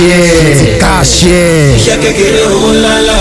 Kàṣẹ. Iṣẹ́ kékeré owó ńláńlá.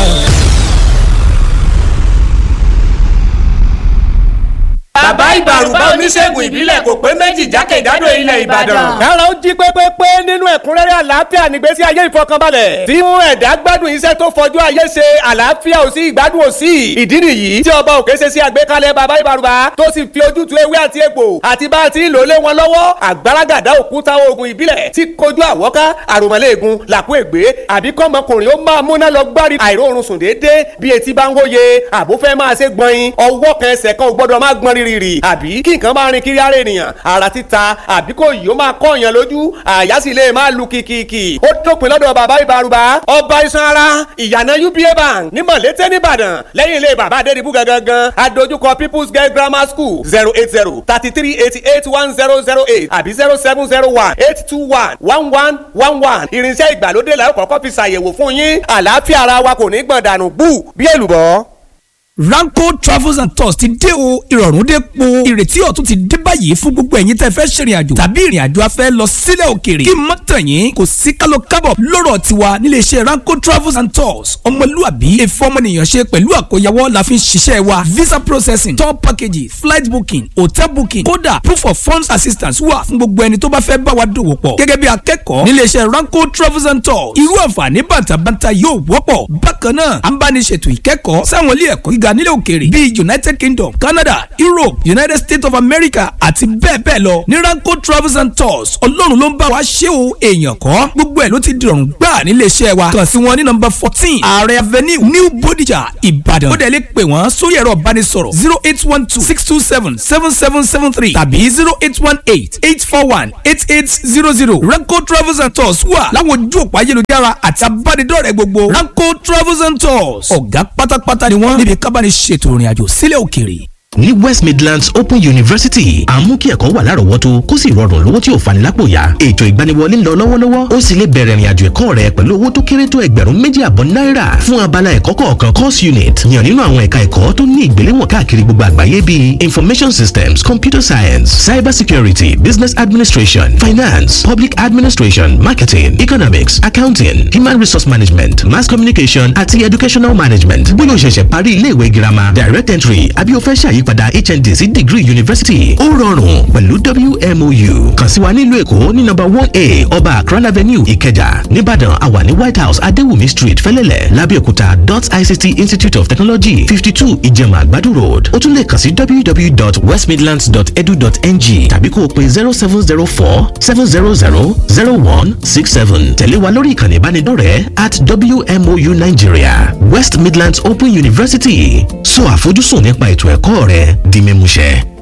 Bàbá Ìbàrùbá oníṣègùn ìbílẹ̀ kò pé méjì jákèjádò ilẹ̀ Ìbàdàn. Dára ó jí pépépé nínú ẹ̀kúnrẹ́rẹ́ àlàáfíà nígbésí ayé ìfọkànbalẹ̀. Tí mú ẹ̀dá gbádùn iṣẹ́ tó fọjú ayé ṣe àlàáfíà ò sí ìgbádùn ò sí. Ìdí nìyí tí ọba òkè ṣe sí àgbékalẹ̀ bàbá Ìbàrùbá tó sì fi ojútùú ewé àti egbò àti bá a ti lò lé wọn lọ́wọ́. Àgbàràgàdá òkúta oògùn ìbílẹ̀ tí kojú àwọ́ká àròmọ̀lẹ́ẹ̀gùn làkú ègbé àbí kọ́mọkùnrin ó máa múná lọ gbárí àìróorun sùn déédéé bí etí bá ń wóye àbúfẹ́ máa ṣe gbọ̀nyin ọwọ́ kan ẹsẹ̀ kan ò gbọ́dọ̀ máa gbọ́n rírì àbí kí nǹkan máa rin kiri ara ènìyàn ara títa àbí kò yìí ó máa kọ́ èèyàn lójú àyà sì lè máa lu kìkìkì ó dópin lọ́dọ̀ bàbá Ìbàrùbá ọba iṣan ara ìyànà UBA bank ní Mọ̀lété nìbàdàn lẹ́yìn ilé bàbá Adédìbú gangan adójúkọ People's Girl Grammar School 08033881008 àbí 07018211111 irinṣẹ́ ìgbàlódé la ó kọ́kọ́ fi ṣàyẹ̀wò fún yín àlàáfíà ara wa kò ní gbọ̀n dànù bú bí èlùbọ́. Ranko Travels and Tours ti dé o ìrọ̀rùn dé po ìrètí ọ̀tun ti dé báyìí fún gbogbo ẹ̀yin tẹ́ fẹ́ ṣèrìn àjò tàbí ìrìn àjò afẹ́ lọ sílẹ̀ òkèèrè kí mọ́ tàn yín kò sí kálọ kábọ̀ lọ́rọ̀ tiwa nílé iṣẹ́ Ranko Travels and Tours ọmọlúàbí èfọ́ ọmọnìyàn ṣe pẹ̀lú àkóyawọ́ la fi ń ṣiṣẹ́ wa visa processing tour packages flight booking hotel booking kódà proof of funds assistance wà fún gbogbo ẹni tó bá fẹ́ bá wa dòwò pọ̀ gẹ́gẹ́ bí akẹ́kọ̀ọ́ nílé iṣẹ́ Ranko Travels and Tours irú àǹfààní bàtàbàtà yóò wọ́pọ̀ bákan náà à ń bá ní ṣètò ìkẹ́kọ̀ọ́ sáwọn ilé ẹ̀kọ́ gíga nílẹ̀ òkèèrè bíi United Kingdom Canada Europe United States of America àti bẹ́ẹ̀ bẹ́ẹ̀ lọ ní Ranko Travels and Tours ọlọ́run ló ń bá wa ṣe o èèyàn kọ́ gbogbo ẹ̀ ló ti dìrọ̀rùn gbà nílé iṣẹ́ wa kàn sí wọn ní nọ́mbà 14 Ààrẹ Avenue New Bodija Ìbàdàn ó dẹ̀ lè pè wọ́n sórí ẹ̀rọ ìbánisọ̀rọ̀ 08126277773 tàbí 08188418800 Ranko Travels and Tours wà láwọn ojú òpó ayélujára àti abánidọ́rẹ̀ẹ́ gbogbo Ranko Travels and Tours ọ̀gá pátápátá ni wọ́n níbi kábàánì ṣètò ìrìn àjò sílẹ̀ òkèèrè. ní West Midlands Open University à ń mú kí ẹ̀kọ́ wà lárọ̀ọ́wọ́tó kó sì rọrùn lówó tí ò fani lápò yá ètò ìgbaniwọlé ń lọ lọ́wọ́lọ́wọ́ ó sì lè bẹ̀rẹ̀ ìrìnàjò ẹ̀kọ́ rẹ pẹ̀lú owó tó kéré tó $2,500 náírà fún abala ẹ̀kọ́ kọ̀ọ̀kan course unit yàn nínú àwọn ẹ̀ka ẹ̀kọ́ tó ní ìgbéléwọ̀n káàkiri gbogbo àgbáyé bíi information systems computer science cyber security business administration finance public administration marketing economics accounting human resource management mass communication àti educational management bóyá o ṣẹ̀ṣẹ̀ parí ilé ìwé girama direct entry àbí o fẹ́ ṣàyípadà HND sí degree university ó rọrùn pẹ̀lú WMOU kàn sí wa nílùú Èkó ní nọ́mbà 1A Ọba Akran Avenue Ìkẹjà Nìbàdàn àwa ní White House Adéwùmí Street Fẹ́lẹ́lẹ̀ Lábẹ́òkúta ICT Institute of Technology 52 Ìjẹ̀mà Àgbàdo Road ó tún lè kàn sí www.westmidlands.edu.ng tàbí kó o pè 0704-700-0167 tẹ̀lé wa lórí ìkànnì ìbánidọ́rẹ̀ẹ́ @WMOU Nigeria West Midlands Open University sọ àfojúsùn nípa ètò ẹ̀kọ́ rẹ di mímúṣẹ.